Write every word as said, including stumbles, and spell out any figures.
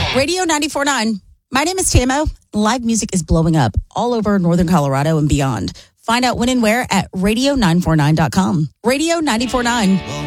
Radio ninety-four point nine. My name is Tamo. Live music is blowing up all over Northern Colorado and beyond. Find out when and where at radio nine four nine dot com. Radio ninety-four point nine.